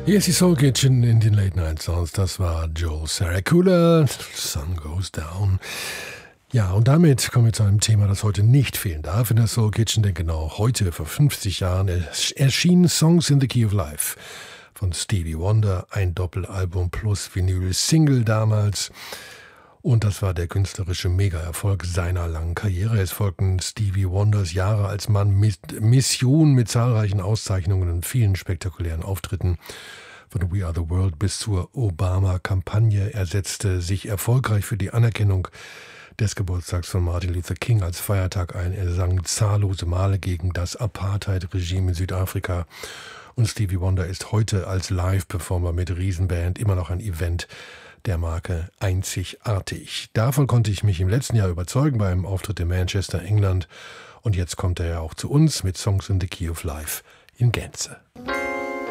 Hier ist die Soul Kitchen in den Late Night Sounds. Das war Joel Saracula, Sun Goes Down. Ja, und damit kommen wir zu einem Thema, das heute nicht fehlen darf in der Soul Kitchen, denn genau heute, vor 50 Jahren, erschienen Songs in the Key of Life von Stevie Wonder, ein Doppelalbum plus Vinyl-Single damals. Und das war der künstlerische Mega-Erfolg seiner langen Karriere. Es folgten Stevie Wonders Jahre als Mann mit Mission, mit zahlreichen Auszeichnungen und vielen spektakulären Auftritten. Von We Are the World bis zur Obama-Kampagne. Er setzte sich erfolgreich für die Anerkennung des Geburtstags von Martin Luther King als Feiertag ein. Er sang zahllose Male gegen das Apartheid-Regime in Südafrika. Und Stevie Wonder ist heute als Live-Performer mit Riesenband immer noch ein Event der Marke einzigartig. Davon konnte ich mich im letzten Jahr überzeugen beim Auftritt in Manchester, England. Und jetzt kommt er ja auch zu uns mit Songs in the Key of Life in Gänze.